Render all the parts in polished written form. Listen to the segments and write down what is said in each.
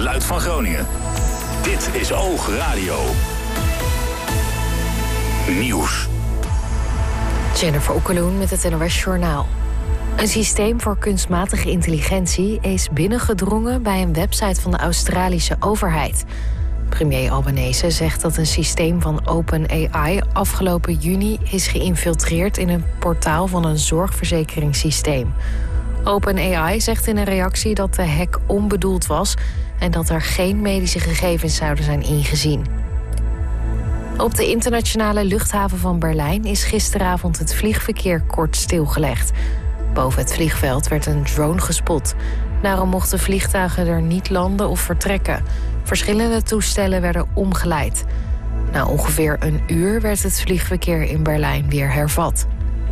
geluid van Groningen. Dit is Oog Radio. Nieuws. Jennifer Okkeloen met het NOS Journaal. Een systeem voor kunstmatige intelligentie is binnengedrongen bij een website van de Australische overheid. Premier Albanese zegt dat een systeem van OpenAI afgelopen juni is geïnfiltreerd in een portaal van een zorgverzekeringssysteem. OpenAI zegt in een reactie dat de hack onbedoeld was en dat er geen medische gegevens zouden zijn ingezien. Op de internationale luchthaven van Berlijn is gisteravond het vliegverkeer kort stilgelegd. Boven het vliegveld werd een drone gespot. Daarom mochten vliegtuigen er niet landen of vertrekken. Verschillende toestellen werden omgeleid. Na ongeveer een uur werd het vliegverkeer in Berlijn weer hervat.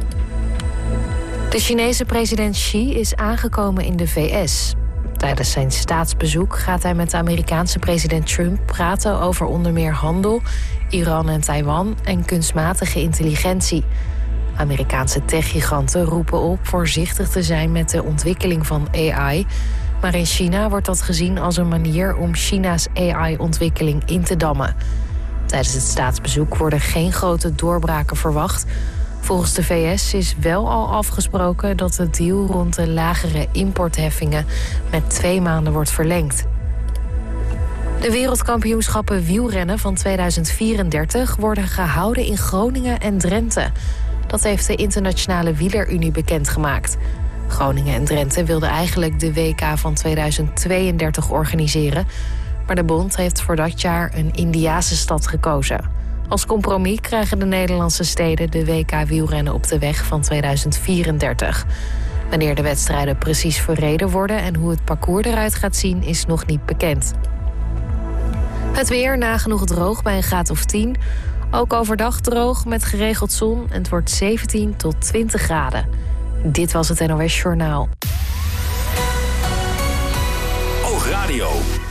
De Chinese president Xi is aangekomen in de VS. Tijdens zijn staatsbezoek gaat hij met de Amerikaanse president Trump praten over onder meer handel, Iran en Taiwan en kunstmatige intelligentie. Amerikaanse techgiganten roepen op voorzichtig te zijn met de ontwikkeling van AI. Maar in China wordt dat gezien als een manier om China's AI-ontwikkeling in te dammen. Tijdens het staatsbezoek worden geen grote doorbraken verwacht. Volgens de VS is wel al afgesproken dat de deal rond de lagere importheffingen met 2 maanden wordt verlengd. De wereldkampioenschappen wielrennen van 2034 worden gehouden in Groningen en Drenthe. Dat heeft de Internationale Wielerunie bekendgemaakt. Groningen en Drenthe wilden eigenlijk de WK van 2032 organiseren, maar de bond heeft voor dat jaar een Indiase stad gekozen. Als compromis krijgen de Nederlandse steden de WK wielrennen op de weg van 2034. Wanneer de wedstrijden precies verreden worden en hoe het parcours eruit gaat zien is nog niet bekend. Het weer nagenoeg droog bij een graad of 10. Ook overdag droog met geregeld zon en het wordt 17 tot 20 graden. Dit was het NOS Journaal. Oog Radio.